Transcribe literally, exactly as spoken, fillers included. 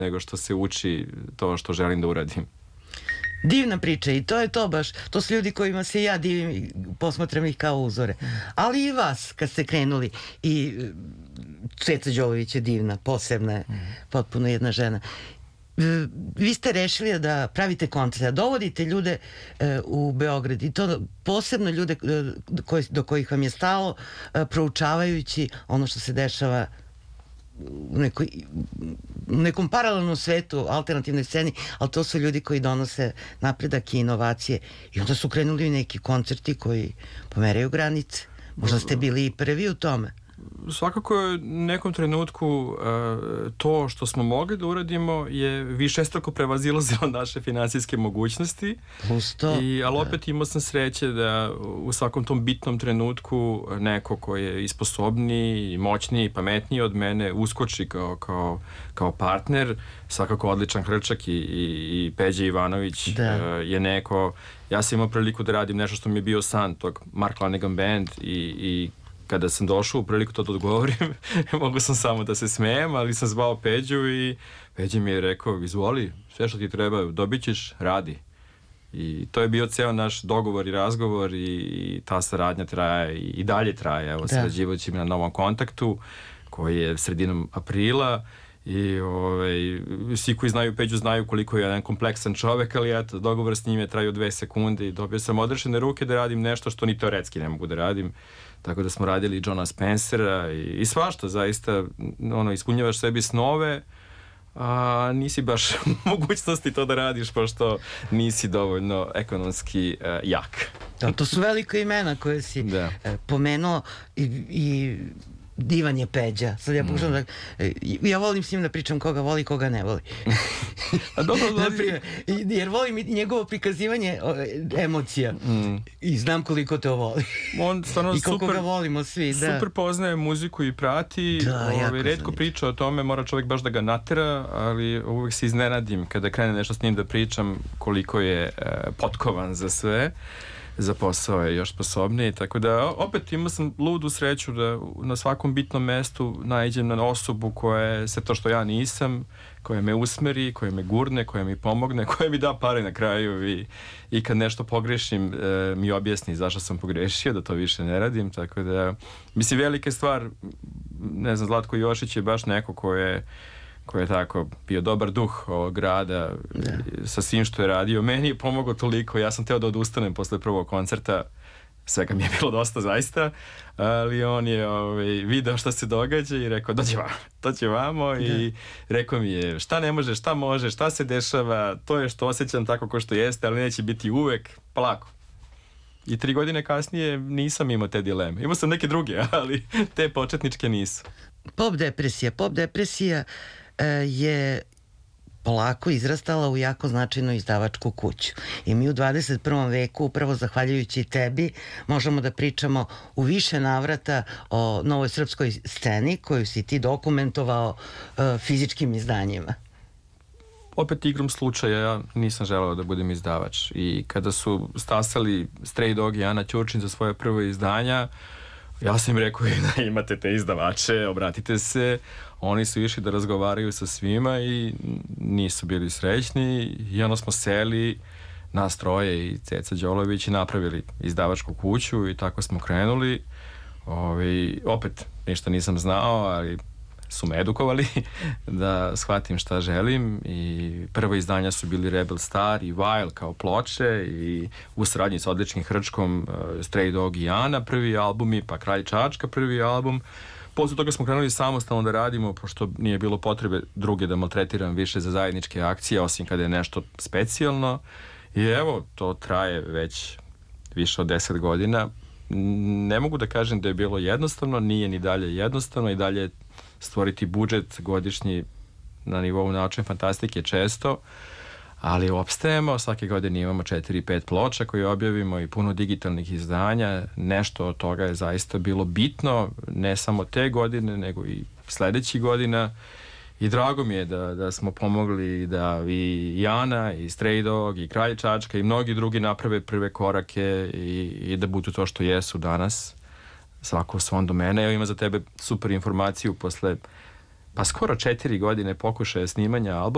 nego što se uči to što želim da uradim. Divna priča i to je to baš, to su ljudi kojima se ja divim i posmatram ih kao uzore. Ali i vas kad ste krenuli i Ceca Đolović je divna, posebna je, potpuno jedna žena. Vi ste rešili da pravite koncerte, da dovodite ljude u Beograd i to posebno ljude do kojih vam je stalo, proučavajući ono što se dešava u nekoj, nekom paralelnom svetu, alternativnoj sceni, ali to su ljudi koji donose napredak i inovacije. I onda su krenuli neki koncerti koji pomeraju granice. Možda ste bili i prvi u tome. Svakako je u nekom trenutku uh, to što smo mogli da uradimo je višestruko prevazilazilo naše finansijske mogućnosti. Plus to. I, ali opet imao sam sreće da u svakom tom bitnom trenutku neko ko je i sposobniji, i moćniji, i pametniji od mene uskoči kao, kao, kao partner. Svakako odličan Hrčak i, i, i Peđa Ivanović uh, je neko. Ja sam imao priliku da radim nešto što mi je bio san, tog Mark Lanegan Band i, i kada sam došao u priliku to da odgovorim, mogu sam samo da se smejem, ali sam zvao Peđu i Peđa mi je rekao, izvoli, sve što ti treba, dobit ćeš, radi. I to je bio ceo naš dogovor i razgovor i, i ta saradnja traje i, i dalje traje. Evo, sarađivajući mi na Novom kontaktu, koji je sredinom aprila i ovaj, svi koji znaju Peđu znaju koliko je jedan kompleksan čovek, ali eto, dogovor s njim je trajao dve sekunde i dobio sam odrešene ruke da radim nešto što ni teoretski ne mogu da radim. Tako da smo radili Johna Spencera i, i svašta, zaista, ono, ispunjavaš sebi snove, a nisi baš u mogućnosti to da radiš, pošto nisi dovoljno ekonomski uh, jak. Da, to su velika imena koje si da. uh, pomenuo i, i divan je Peđa. Sad ja pokušam mm. da... Ja volim s njim da pričam koga voli, koga ne voli. A dobro, Naprimjer, jer volim i njegovo prikazivanje emocija. Mm. I znam koliko te voli. On stvarno I koliko super, ga volimo svi. Da. Super poznaje muziku i prati. Da, Ove, redko priča o tome, mora čovjek baš da ga natera, ali uvijek se iznenadim kada krene nešto s njim da pričam koliko je e, potkovan za sve. Za posao je još sposobniji, tako da opet imao sam ludu sreću da na svakom bitnom mestu naiđem na osobu koja je sve to što ja nisam, koja me usmeri, koja me gurne, koja mi pomogne, koja mi da pare na kraju i, i kad nešto pogrešim e, mi objasni zašto sam pogrešio, da to više ne radim, tako da mislim velika stvar, ne znam, Zlatko Jošić je baš neko ko je koji je tako bio dobar duh ovog grada da. Sa svim što je radio. Meni je pomogao toliko, ja sam teo da odustanem posle prvog koncerta, svega mi je bilo dosta zaista, ali on je ovaj, video šta se događa i rekao dođi vamo, dođi vamo da. I rekao mi je šta ne može, šta može, šta se dešava, to je što osjećam tako ko što jeste, ali neće biti uvek, polako. I tri godine kasnije nisam imao te dileme. Imao sam neke druge, ali te početničke nisu. Pop depresija, pop depresija je polako izrastala u jako značajnu izdavačku kuću. I mi u dvadeset prvom veku, upravo zahvaljujući tebi, možemo da pričamo u više navrata o novoj srpskoj sceni koju si ti dokumentovao uh, fizičkim izdanjima. Opet igrom slučaja, ja nisam želeo da budem izdavač. I kada su stasali Stray Dog i Ana Ćurčin za svoje prvo izdanja, ja sam im rekao da imate te izdavače, obratite se. Oni su išli da razgovaraju sa svima i nisu bili srećni i onda smo seli nas troje i Ceca Đolović i napravili izdavačku kuću i tako smo krenuli. Ovi, opet ništa nisam znao, ali su me edukovali da shvatim šta želim i prva izdanja su bili Rebel Star i Vile kao ploče i u saradnji sa odličnim Hrčkom Stray Dog i Ana prvi albumi, pa Kralj Čačka prvi album. Posle toga smo krenuli samostalno da radimo, pošto nije bilo potrebe druge da maltretiram više za zajedničke akcije, osim kada je nešto specijalno. I evo, to traje već više od deset godina. Ne mogu da kažem da je bilo jednostavno, nije ni dalje jednostavno i dalje stvoriti budžet godišnji na nivou naučne fantastike često, ali opstajemo, svake godine imamo četiri pet ploča koje objavimo i puno digitalnih izdanja, nešto od toga je zaista bilo bitno, ne samo te godine, nego i sledećih godina i drago mi je da, da smo pomogli da i Jana, i Stray Dog, i Kralj Čačka i mnogi drugi naprave prve korake i, i da budu to što jesu danas, svako u svom domene. Evo ima za tebe super informaciju posle pa skoro četiri godine pokušaja snimanja albuma.